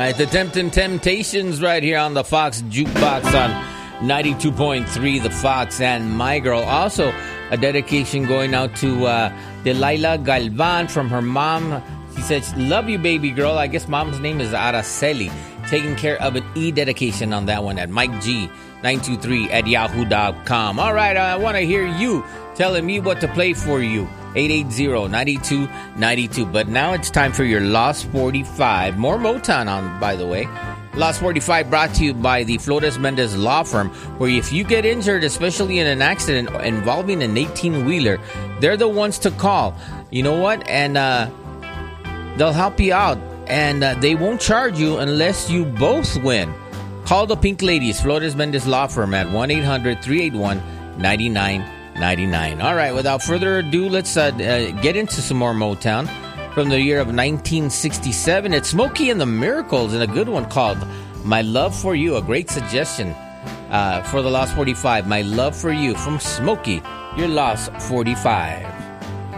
right, the Temptations right here on the Fox Jukebox on 92.3 The Fox and My Girl. Also, a dedication going out to Delilah Galvan from her mom. She says, love you, baby girl. I guess mom's name is Araceli. Taking care of an e-dedication on that one at MikeG923 at yahoo.com. All right, I want to hear you telling me what to play for you. 880-9292. But now it's time for your Lost 45. More Motown on, by the way. Lost 45 brought to you by the Flores Mendez Law Firm, where if you get injured, especially in an accident involving an 18-wheeler, they're the ones to call. You know what? And they'll help you out. And they won't charge you unless you both win. Call the Pink Ladies, Flores Mendez Law Firm at 1-800-381-9999. All right, without further ado, let's get into some more Motown. From the year of 1967, it's Smokey and the Miracles, and a good one called My Love for You. A great suggestion for the Lost 45. My Love for You from Smokey, your Lost 45.